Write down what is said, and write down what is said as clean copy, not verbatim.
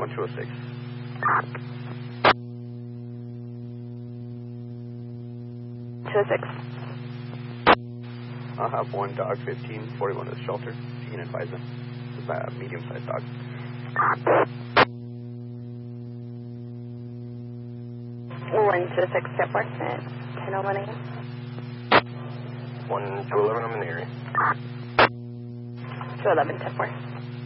1206. I'll have one dog 1541 to the shelter. You can advise them. It's a medium-sized dog. 126 step work at 10:01 a.m. 1 to 11, I'm in the area. 211 step work.